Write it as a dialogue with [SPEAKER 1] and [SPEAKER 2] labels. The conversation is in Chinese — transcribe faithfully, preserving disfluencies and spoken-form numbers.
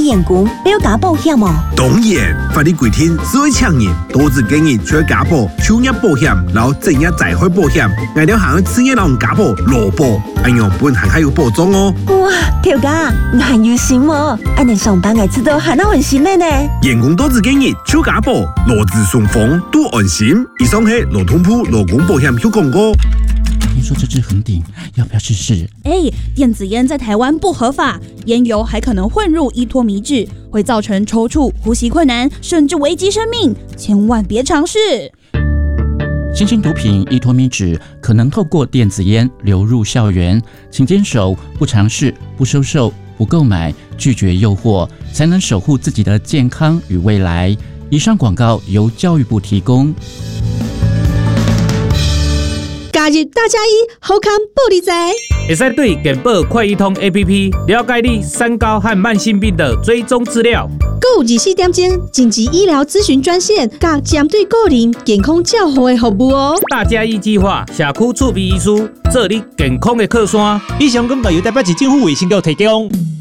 [SPEAKER 1] 员工要加保险哦？
[SPEAKER 2] 当然，法律规定，所有厂人都只建议需要加保就业保险，然后正业灾害保险，挨了行企业人加保劳保，安样本行还有保障哦。
[SPEAKER 1] 哇，条家，你很有心哦！安尼上班还知道还那很心的呢。
[SPEAKER 2] 员工都只建议就加保，劳资双方都安心。以上是劳动部劳工保险有广告。
[SPEAKER 3] 听说这支很顶，要不要试试？
[SPEAKER 4] 哎，电子烟在台湾不合法，烟油还可能混入依托醚质，会造成抽搐、呼吸困难，甚至危及生命，千万别尝试。
[SPEAKER 3] 新型毒品依托醚质可能透过电子烟流入校园，请坚守不尝试、不收受、不购买、拒绝诱惑，才能守护自己的健康与未来。以上广告由教育部提供。
[SPEAKER 5] 加入大家一好康报你知，
[SPEAKER 6] 会使对健保快易通 A P P 了解你三高和慢性病的追踪资料。
[SPEAKER 5] 还有二十四点钟紧急医疗咨询专线，甲针对个人健康照护的服务哦。
[SPEAKER 6] 大家一计划社区趣味医师做你健康的靠山。
[SPEAKER 7] 以上广告由台北市政府卫生局提供。